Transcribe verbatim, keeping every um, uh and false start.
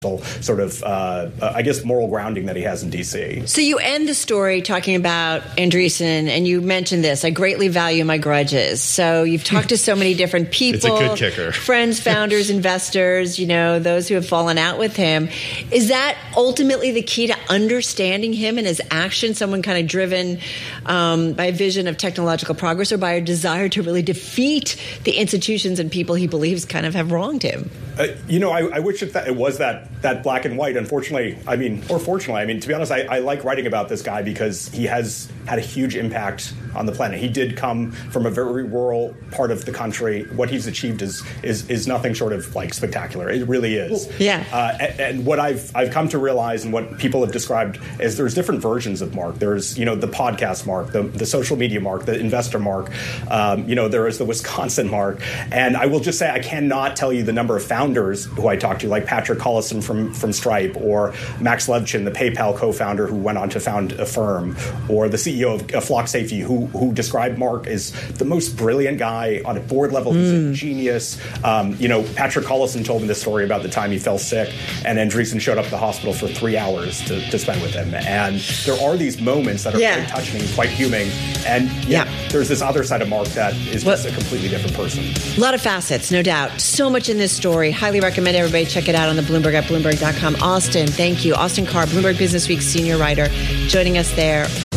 sort of, uh, I guess, moral grounding that he has in D C. So you end the story talking about Andreessen, and you mentioned this, I greatly value my grudges. So you've talked to so many different people. It's a good kicker. Friends, founders, investors, you know, those who have fallen out with him. Is that ultimately the key to understanding him and his action, someone kind of driven um, by a vision of technological progress or by a desire to really defeat the institutions and people he believes kind of have wronged him? Uh, you know, I, I wish it, that it was that that black and white. Unfortunately, I mean, or fortunately, I mean, to be honest, I, I like writing about this guy because he has had a huge impact on the planet. He did come from a very rural part of the country. What he's achieved is is is nothing short of like spectacular. It really is. Yeah. Uh, and, and what I've I've come to realize, and what people have described, is there's different versions of Mark. There's you know the podcast Mark, the the social media Mark, the investor Mark. Um, you know there is the Wisconsin Mark, and I will just say I cannot tell you the number of founders who I talked to, like Patrick Collison from from Stripe, or Max Levchin, the PayPal co-founder who went on to found Affirm, or the C E O of uh, Flock Safety, who who described Mark as the most brilliant guy on a board level. He's Mm. a genius. Um, you know, Patrick Collison told me this story about the time he fell sick, and Andreessen showed up at the hospital for three hours to, to spend with him. And there are these moments that are Yeah. quite touching, quite human. And yeah, Yeah. there's this other side of Mark that is Well- just a completely different person. A lot of facets, no doubt. So much in this story. Highly recommend everybody check it out on the Bloomberg at Bloomberg dot com. Austin, thank you. Austin Carr, Bloomberg Business Week senior writer, joining us there.